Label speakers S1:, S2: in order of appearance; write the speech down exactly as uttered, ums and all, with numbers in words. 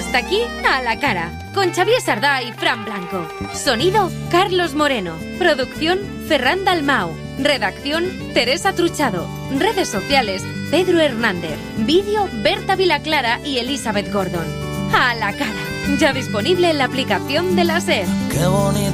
S1: Hasta aquí A la Cara, con Xavier Sardá y Fran Blanco. Sonido, Carlos Moreno. Producción, Ferran Dalmau. Redacción, Teresa Truchado. Redes sociales, Pedro Hernández. Vídeo, Berta Vilaclara y Elizabeth Gordon. A la Cara, ya disponible en la aplicación de la SER.
S2: Qué bonito.